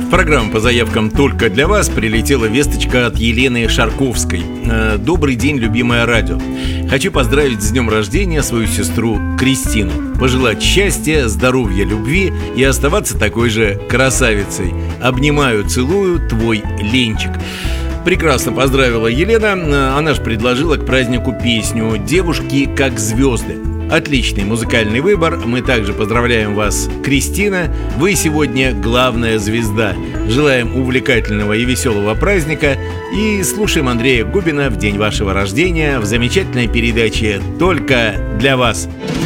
Программа по заявкам «Только для вас» прилетела весточка от Елены Шарковской. Добрый день, любимое радио. Хочу поздравить с днем рождения свою сестру Кристину. Пожелать счастья, здоровья, любви и оставаться такой же красавицей. Обнимаю, целую, твой Ленчик. Прекрасно поздравила Елена. Она же предложила к празднику песню «Девушки как звезды». Отличный музыкальный выбор. Мы также поздравляем вас, Кристина. Вы сегодня главная звезда. Желаем увлекательного и веселого праздника. И слушаем Андрея Губина в день вашего рождения в замечательной передаче «Только для вас».